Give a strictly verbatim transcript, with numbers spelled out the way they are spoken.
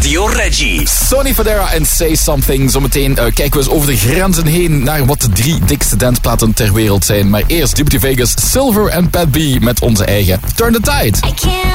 Radio Reggie. Sonny Fodera en Say Something. Zometeen uh, kijken we eens over de grenzen heen naar wat de drie dikste danceplaten ter wereld zijn. Maar eerst Deputy Vegas, Silver en Pat B met onze eigen Turn the Tide. I can't